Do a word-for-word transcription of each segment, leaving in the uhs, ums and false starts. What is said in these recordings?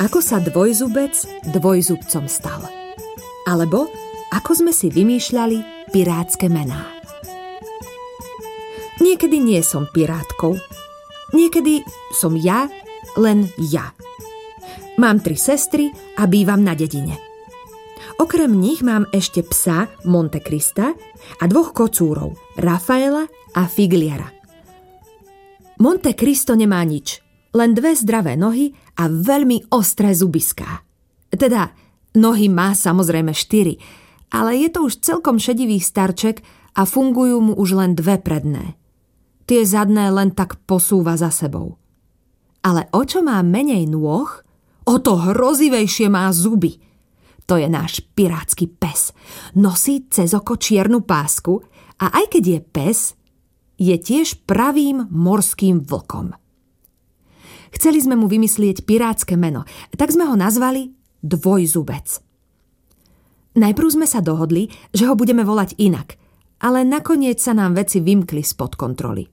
Ako sa dvojzubec dvojzubcom stal. Alebo ako sme si vymýšľali pirátske mená. Niekedy nie som pirátkou. Niekedy som ja, len ja. Mám tri sestry a bývam na dedine. Okrem nich mám ešte psa Monte Crista a dvoch kocúrov, Rafaela a Figliara. Monte Cristo nemá nič, len dve zdravé nohy a veľmi ostré zubiská. Teda, nohy má samozrejme štyri, ale je to už celkom šedivý starček a fungujú mu už len dve predné. Tie zadné len tak posúva za sebou. Ale o čo má menej nôh, o to hrozivejšie má zuby. To je náš pirátsky pes. Nosí cez oko čiernu pásku a aj keď je pes, je tiež pravým morským vlkom. Chceli sme mu vymyslieť pirátske meno, tak sme ho nazvali Dvojzubec. Najprv sme sa dohodli, že ho budeme volať inak, ale nakoniec sa nám veci vymkli spod kontroly.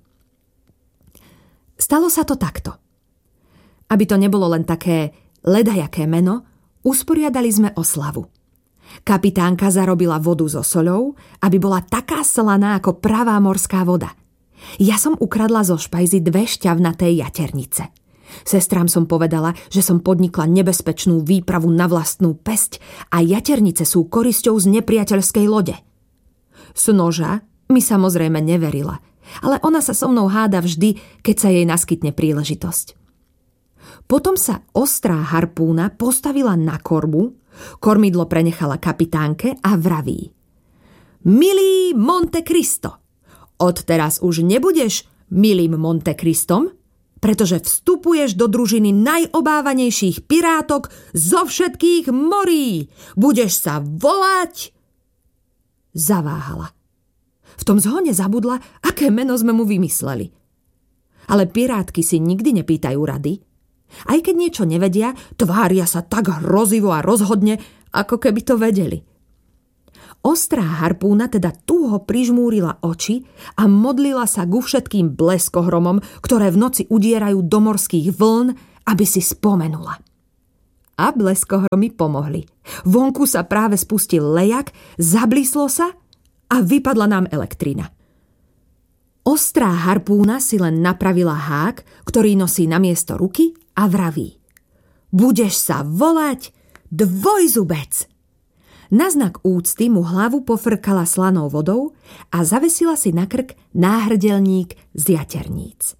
Stalo sa to takto. Aby to nebolo len také ledajaké meno, usporiadali sme oslavu. Kapitánka zarobila vodu so soľou, aby bola taká slaná ako pravá morská voda. Ja som ukradla zo špajzy dve šťavnaté jaternice. Sestrám som povedala, že som podnikla nebezpečnú výpravu na vlastnú päsť a jaternice sú korisťou z nepriateľskej lode. Snoža mi samozrejme neverila, ale ona sa so mnou háda vždy, keď sa jej naskytne príležitosť. Potom sa ostrá harpúna postavila na korbu, kormidlo prenechala kapitánke a vraví: Milý Monte Cristo, odteraz už nebudeš milým Monte Cristom, pretože vstupuješ do družiny najobávanejších pirátok zo všetkých morí. Budeš sa volať... Zaváhala. V tom zhone zabudla, aké meno sme mu vymysleli. Ale pirátky si nikdy nepýtajú rady. Aj keď niečo nevedia, tvária sa tak hrozivo a rozhodne, ako keby to vedeli. Ostrá harpúna teda túho prižmúrila oči a modlila sa ku všetkým bleskohromom, ktoré v noci udierajú do morských vln, aby si spomenula. A bleskohromy pomohli. Vonku sa práve spustil lejak, zablislo sa a vypadla nám elektrina. Ostrá harpúna si len napravila hák, ktorý nosí namiesto ruky a vraví: Budeš sa volať Dvojzubec. Na znak úcty mu hlavu pofrkala slanou vodou a zavesila si na krk náhrdelník z jaterníc.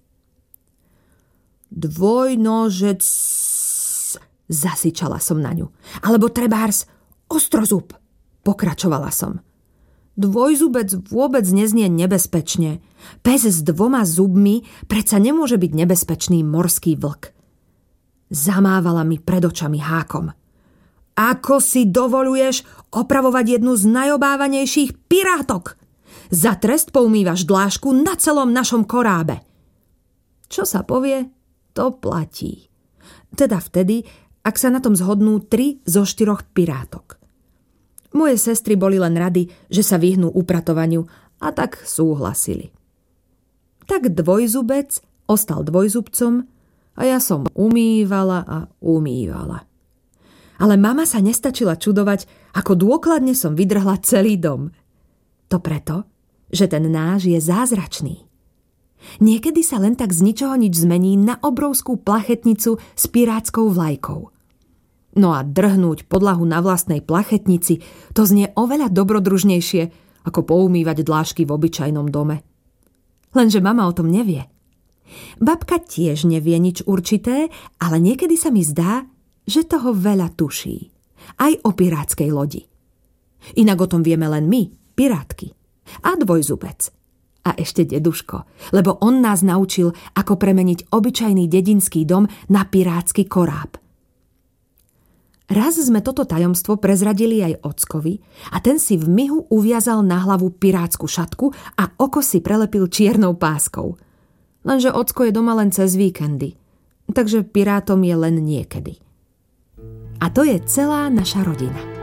Dvojnožec, zasičala som na ňu. Alebo trebárs ostrozub, pokračovala som. Dvojzubec vôbec neznie nebezpečne. Pes s dvoma zubmi predsa nemôže byť nebezpečný morský vlk. Zamávala mi pred očami hákom. Ako si dovoluješ opravovať jednu z najobávanejších pirátok? Za trest poumývaš dlášku na celom našom korábe. Čo sa povie, to platí. Teda vtedy, ak sa na tom zhodnú tri zo štyroch pirátok. Moje sestry boli len rady, že sa vyhnú upratovaniu a tak súhlasili. Tak Dvojzubec ostal dvojzubcom a ja som umývala a umývala. Ale mama sa nestačila čudovať, ako dôkladne som vydrhla celý dom. To preto, že ten náš je zázračný. Niekedy sa len tak z ničoho nič zmení na obrovskú plachetnicu s pirátskou vlajkou. No a drhnúť podlahu na vlastnej plachetnici, to znie oveľa dobrodružnejšie, ako poumývať dlášky v obyčajnom dome. Lenže mama o tom nevie. Babka tiež nevie nič určité, ale niekedy sa mi zdá, že toho veľa tuší. Aj o pirátskej lodi. Inak o tom vieme len my, pirátky. A Dvojzubec. A ešte deduško, lebo on nás naučil, ako premeniť obyčajný dedinský dom na pirátsky koráb. Raz sme toto tajomstvo prezradili aj ockovi a ten si v mihu uviazal na hlavu pirátsku šatku a oko si prelepil čiernou páskou. Lenže ocko je doma len cez víkendy, takže pirátom je len niekedy. A to je celá naša rodina.